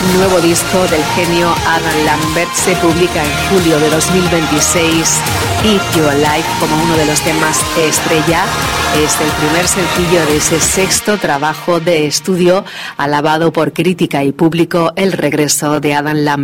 nuevo disco del genio Adam Lambert se publica en julio de 2026. If You're Alive, como uno de los temas estrella, es el primer sencillo de ese sexto trabajo de estudio, alabado por crítica y público, el regreso de Adam Lambert.